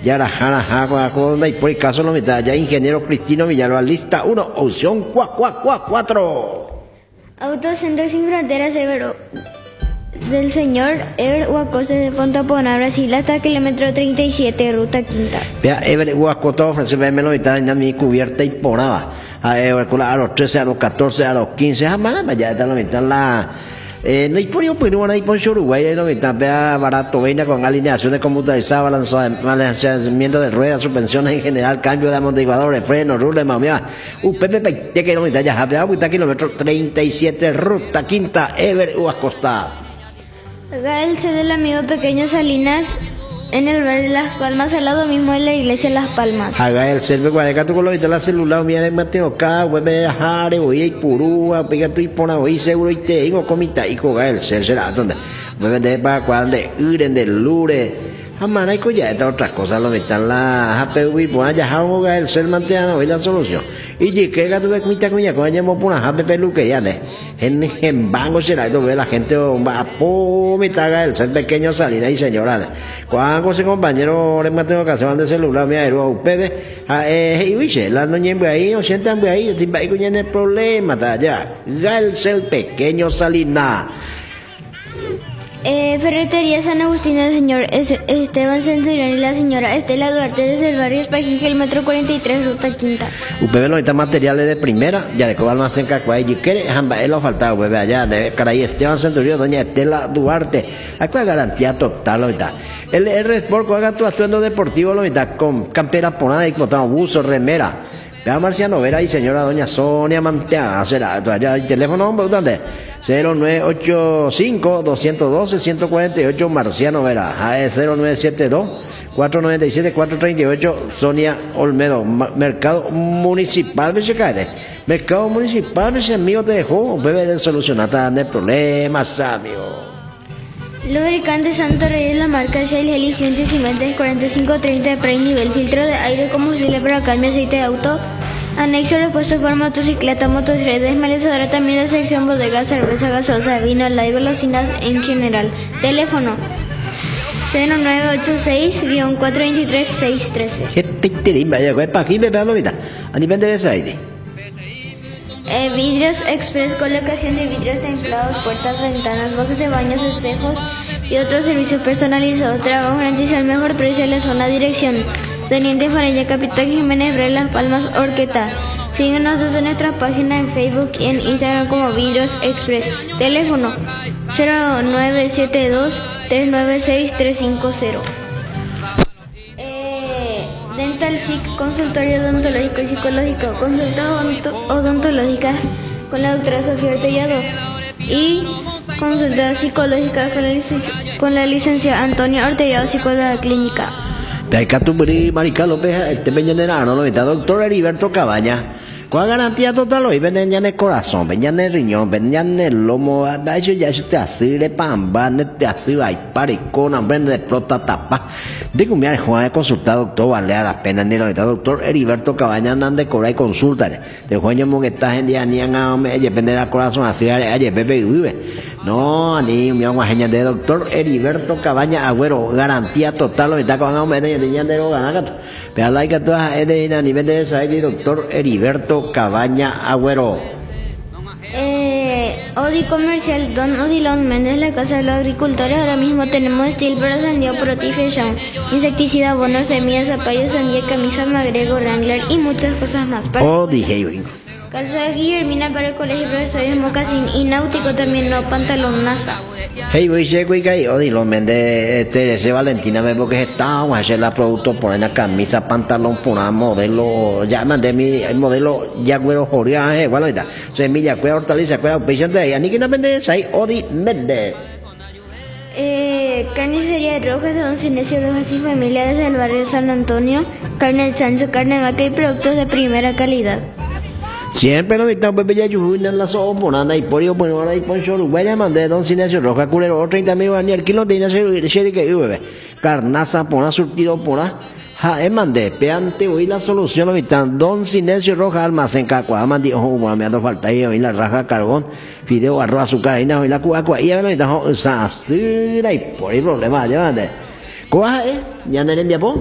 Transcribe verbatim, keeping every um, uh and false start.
Yara Jara Jagua Conda y por el caso lo mitad ya ingeniero Cristino Villalba, lista uno, opción cuatro. Autocentro Sin Fronteras Evero del señor Ever Huacoste de Pontapona, Brasil, hasta kilómetro treinta y siete, ruta quinta. Vea, Ever Huacoste ofrece verme lo mitad en mi cubierta y porada. A Ever a los trece, a los catorce, a los quince, jamás, ya está la mitad la. Eh, no hay por yo, pero no hay por Uruguay, lo mitad, vea, barato, veina con alineaciones computarizadas, balanceamiento de ruedas, suspensiones en general, cambio de amortiguadores, frenos, rules, mamia. U P P P, que lo mitad ya, vea, vuelta kilómetro treinta y siete, ruta quinta, Ever Huacoste. Haga el C del amigo Pequeño Salinas en el barrio Las Palmas, al lado mismo de la iglesia Las Palmas. Haga el selve guareca tu color y te la celular, mira el mateo acá, hueve jare, voy a purúa, pega tu y pona, voy seguro y te digo comita y coga el cel será donde hueve de para cuando uren de lure. Amara y coya esta otras cosas lo metan la hape uy pues ya haga el cel manteano y la solución. Y que gato de comita coña coña mo puna hape peluque ya de en en banco será esto ve la gente va po me taga el cel pequeño Salinas y señora. Cuando se compañero le mateo que se van de celular me aero U P B eh y dice la no ñembe ahí o sientan ahí timba y coña el problema ta ya. Gal cel pequeño Salinas. Eh, Ferretería San Agustín del señor Esteban Centurión y la señora Estela Duarte desde el barrio Espajín, kilómetro cuarenta y tres, ruta quinta. U P B no necesita materiales de primera, ya de cobal más en Cacuay, y quiere, jamba, él lo faltaba, U P B allá, de Caray Esteban Centurión, doña Estela Duarte, aquí hay garantía total, ahorita. El R Sport, haga tu atuendo deportivo, ahorita, con campera ponada y botado, buzo, remera. Vea Marciano Vera y señora doña Sonia Manteaga, será, allá el teléfono, ¿dónde? cero nueve ocho cinco, dos uno dos, uno cuatro ocho, Marciano Vera, cero nueve siete dos, cuatro nueve siete, cuatro tres ocho, Sonia Olmedo, Mercado Municipal, ¿me se cae? Mercado Municipal, ese amigo te dejó, bebé de solucionar de problemas, amigo. Lubricante Santo Reyes, la marca Shell Heli ciento cincuenta cuarenta y cinco treinta de pre nivel, filtro de aire, combustible para cambio, aceite de auto, anexo repuestos para motocicleta, motocicleta, desmalezadora, también la sección bodega, cerveza gaseosa, vino, la y golosinas en general. Teléfono cero nueve ocho seis, cuatro dos tres, seis uno tres. ¿Qué te interesa? ¿Para aquí me vean lo vida? A nivel de esa idea. Eh, vidrios Express, colocación de vidrios templados, puertas, ventanas, box de baños, espejos y otros servicios personalizados. Trabajo garantiza el mejor precio en la zona. Dirección Teniente Fareña, Capitán Jiménez Bre, Las Palmas, Orqueta. Síguenos desde nuestra página en Facebook y en Instagram como Vidrios Express. Teléfono cero nueve siete dos, tres nueve seis, tres cinco cero. Dental S I C, consultorio odontológico y psicológico, consultas odontológicas con la doctora Sofía Ortellado y consultas psicológicas con la, licencia, con la licenciada Antonia Ortellado, psicóloga clínica. Peca tu marica López, este peñanera, no lo está doctor Heriberto Cabaña. ¿Cuál garantía total hoy? Ven en el corazón, ven en el riñón, ven en el lomo, eso ya te hace de pamba, te hace ay paricona, hombre, de explota tapa. Digo, mira, Juan, he consultado doctor, vale a la pena, ni lo está doctor Heriberto Cabaña, andan de cobrar y consulta. De Juan, yo me está en día, ni en me depende del corazón, así, ay, Pepe vive. No, ni mi agua genial de doctor Heriberto Cabaña, agüero, garantía total, lo está con aumento y niña de lo ganar. Pero la que todas es de a nivel de esa, doctor Heriberto Cabaña Agüero. Eh, Odi Comercial, Don Odilon Méndez, la casa de los agricultores. Ahora mismo tenemos steel para sandía, Protifesion, insecticida, bonos, semillas, zapallo, sandía, camisa, magrego, Wrangler y muchas cosas más. Odi Heywing. Calzada Guillermina para el colegio, profesores, mocasín y náutico también, no pantalón NASA. Hey, voy a decir que Odi lo vende este ese Valentina me porque estamos a hacer la producto por una camisa, pantalón, por una modelo, ya mandé mi el modelo Yagüero Joria, eh, bueno, está. Semilla, cueva, hortaliza, cueva, patiente, y a ni que no vende esa, Odi vende. Eh, carnicería Rojas, Don Sinesio Rojas y familia desde el barrio San Antonio, carne de chancho, carne de vaca y productos de primera calidad. Siempre nos invitamos a Bella Yujuina en la soponanda y por ello, bueno, ahora y por eso, Uruguaya, mandé Don Sinesio Roja, Curero, treinta mil ni el kilo de Ignacio Sherry que bebé. Carnaza, pona, surtido, pona. Ja, es mandé, peante, hoy la solución, lo invitan Don Sinesio Roja, almacén, cacua, mandí, ojo, bueno, me ando falta ahí, hoy la raja, carbón, fideo, arroz, azúcar, y hoy la cuacua, y a ver, lo invitan, y por el problema, ya mandé. ¿Cuál es? ¿Ya no le enviamos?